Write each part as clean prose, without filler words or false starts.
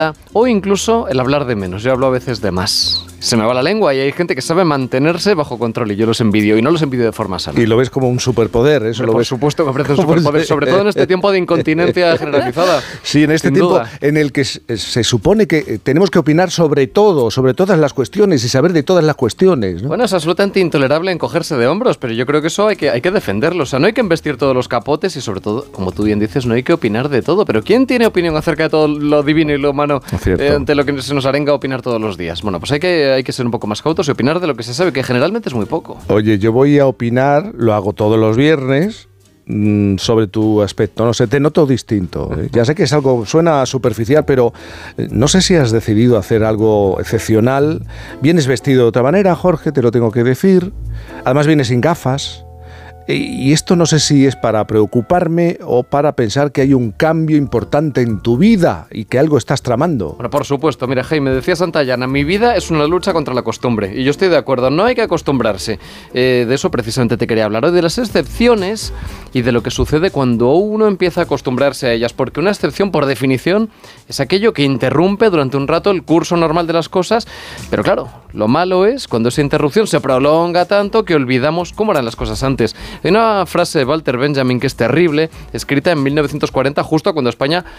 o incluso el hablar de menos. Yo hablo a veces de más. Se me va la lengua y hay gente que sabe mantenerse bajo control y yo los envidio, y no los envidio de forma sana. Y lo ves como un superpoder, eso lo Por ves. supuesto que me parece un superpoder, sobre todo en este tiempo de incontinencia generalizada. Sí, en este tiempo duda. En el que se supone que tenemos que opinar sobre todo, sobre todas las cuestiones y saber de todas las cuestiones, ¿no? Bueno, es absolutamente intolerable encogerse de hombros, pero yo creo que eso hay que defenderlo. O sea, no hay que embestir todos los capotes y sobre todo, como tú bien dices, no hay que opinar de todo. Pero ¿quién tiene opinión acerca de todo lo divino y lo humano ante lo que se nos arenga a opinar todos los días? Bueno, pues hay que ser un poco más cautos y opinar de lo que se sabe, que generalmente es muy poco. Oye, yo voy a opinar, lo hago todos los viernes, sobre tu aspecto. No sé, te noto distinto. Ya sé que es algo, suena superficial, pero no sé si has decidido hacer algo excepcional. Vienes vestido de otra manera, Jorge, te lo tengo que decir. Además vienes sin gafas. Y esto no sé si es para preocuparme o para pensar que hay un cambio importante en tu vida y que algo estás tramando. Bueno, por supuesto. Mira, Jaime, decía Santayana, mi vida es una lucha contra la costumbre. Y yo estoy de acuerdo, no hay que acostumbrarse. De eso precisamente te quería hablar hoy, de las excepciones y de lo que sucede cuando uno empieza a acostumbrarse a ellas. Porque una excepción, por definición, es aquello que interrumpe durante un rato el curso normal de las cosas. Pero claro, lo malo es cuando esa interrupción se prolonga tanto que olvidamos cómo eran las cosas antes. Hay una frase de Walter Benjamin que es terrible, escrita en 1940, justo cuando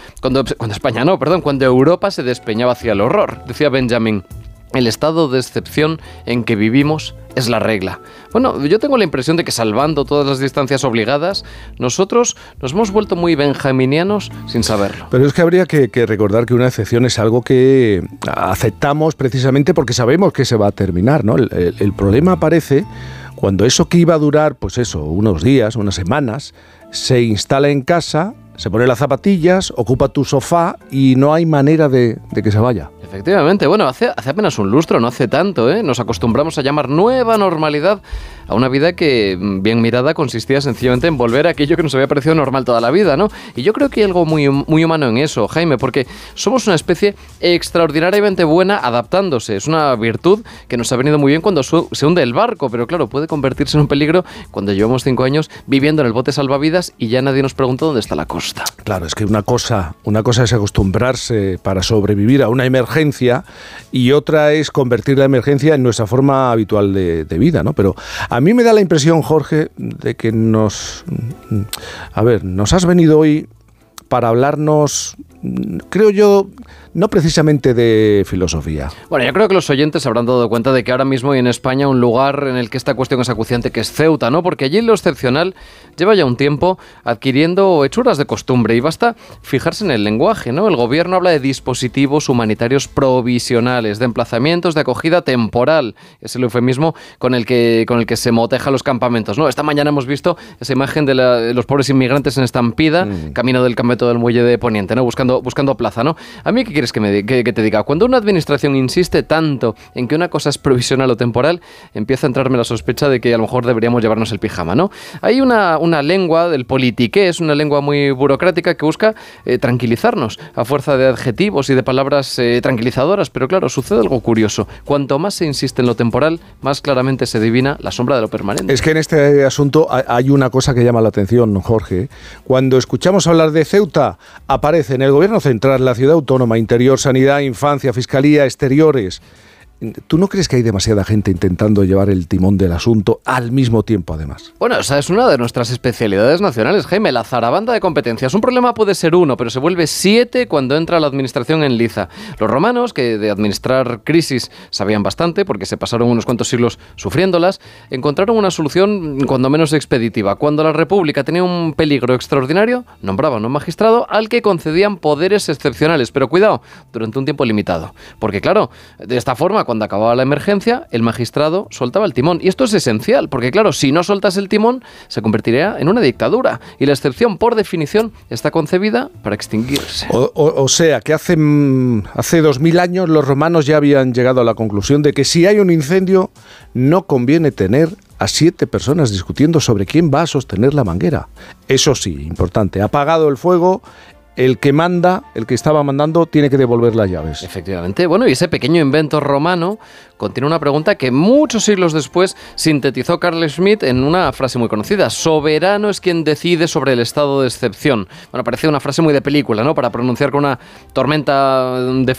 Europa se despeñaba hacia el horror. Decía Benjamin: el estado de excepción en que vivimos es la regla. Bueno, yo tengo la impresión de que, salvando todas las distancias obligadas, nosotros nos hemos vuelto muy benjaminianos sin saberlo. Pero es que habría que recordar que una excepción es algo que aceptamos precisamente porque sabemos que se va a terminar, ¿no? El problema aparece cuando eso que iba a durar, pues eso, unos días, unas semanas, se instala en casa, se pone las zapatillas, ocupa tu sofá y no hay manera de que se vaya. Efectivamente, bueno, hace apenas un lustro, no hace tanto, nos acostumbramos a llamar nueva normalidad a una vida que, bien mirada, consistía sencillamente en volver a aquello que nos había parecido normal toda la vida, ¿no? Y yo creo que hay algo muy, muy humano en eso, Jaime, porque somos una especie extraordinariamente buena adaptándose. Es una virtud que nos ha venido muy bien cuando se hunde el barco, pero claro, puede convertirse en un peligro cuando llevamos 5 años viviendo en el bote salvavidas y ya nadie nos pregunta dónde está la costa. Claro, es que una cosa es acostumbrarse para sobrevivir a una emergencia y otra es convertir la emergencia en nuestra forma habitual de vida, ¿no? Pero a mí me da la impresión, Jorge, de que nos has venido hoy para hablarnos, creo yo, no precisamente de filosofía. Bueno, yo creo que los oyentes se habrán dado cuenta de que ahora mismo hay en España un lugar en el que esta cuestión es acuciante, que es Ceuta, ¿no? Porque allí lo excepcional lleva ya un tiempo adquiriendo hechuras de costumbre y basta fijarse en el lenguaje, ¿no? El gobierno habla de dispositivos humanitarios provisionales, de emplazamientos de acogida temporal. Es el eufemismo con el que se moteja los campamentos, ¿no? Esta mañana hemos visto esa imagen de los pobres inmigrantes en estampida, camino del campamento del muelle de Poniente, ¿no? Buscando plaza, ¿no? A mí, ¿qué quieres que te diga? Cuando una administración insiste tanto en que una cosa es provisional o temporal, empieza a entrarme la sospecha de que a lo mejor deberíamos llevarnos el pijama, ¿no? Hay una lengua del politiqués, una lengua muy burocrática que busca tranquilizarnos a fuerza de adjetivos y de palabras tranquilizadoras, pero claro, sucede algo curioso. Cuanto más se insiste en lo temporal, más claramente se adivina la sombra de lo permanente. Es que en este asunto hay una cosa que llama la atención, Jorge. Cuando escuchamos hablar de Ceuta, aparece en el gobierno central, la ciudad autónoma, interior, sanidad, infancia, fiscalía, exteriores. ¿Tú no crees que hay demasiada gente intentando llevar el timón del asunto al mismo tiempo, además? Bueno, esa es una de nuestras especialidades nacionales, Jaime, la zarabanda de competencias. Un problema puede ser uno, pero se vuelve 7 cuando entra la administración en liza. Los romanos, que de administrar crisis sabían bastante, porque se pasaron unos cuantos siglos sufriéndolas, encontraron una solución cuando menos expeditiva. Cuando la República tenía un peligro extraordinario, nombraban un magistrado al que concedían poderes excepcionales. Pero cuidado, durante un tiempo limitado. Porque claro, de esta forma, cuando acababa la emergencia, el magistrado soltaba el timón. Y esto es esencial, porque claro, si no soltas el timón, se convertiría en una dictadura. Y la excepción, por definición, está concebida para extinguirse. O sea, que hace 2000 años los romanos ya habían llegado a la conclusión de que si hay un incendio, no conviene tener a 7 personas discutiendo sobre quién va a sostener la manguera. Eso sí, importante, apagado el fuego, el que manda, el que estaba mandando, tiene que devolver las llaves. Efectivamente. Bueno, y ese pequeño invento romano contiene una pregunta que muchos siglos después sintetizó Carl Schmitt en una frase muy conocida: soberano es quien decide sobre el estado de excepción. Bueno, parecía una frase muy de película, ¿no? Para pronunciar con una tormenta de